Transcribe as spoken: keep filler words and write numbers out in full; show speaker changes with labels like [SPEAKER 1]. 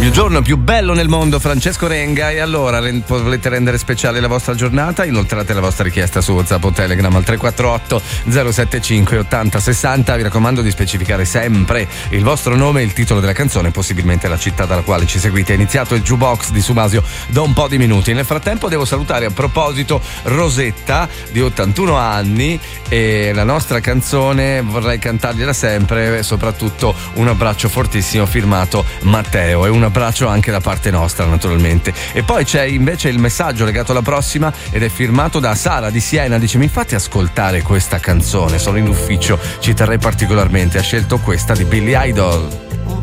[SPEAKER 1] Il giorno più bello nel mondo, Francesco Renga. E allora, volete rendere speciale la vostra giornata? Inoltrate la vostra richiesta su WhatsApp o Telegram al tre quattro otto zero sette cinque ottanta sessanta. Vi raccomando di specificare sempre il vostro nome e il titolo della canzone, possibilmente la città dalla quale ci seguite. È iniziato il Jukebox di Sumasio da un po' di minuti. Nel frattempo devo salutare a proposito Rosetta di ottantuno anni, e la nostra canzone vorrei cantargliela sempre, soprattutto un abbraccio fortissimo firmato Matteo, e un abbraccio anche da parte nostra naturalmente. E poi c'è invece il messaggio legato alla prossima ed è firmato da Sara di Siena. Dice: mi fate ascoltare questa canzone, sono in ufficio, ci terrei particolarmente. Ha scelto questa di Billy Idol.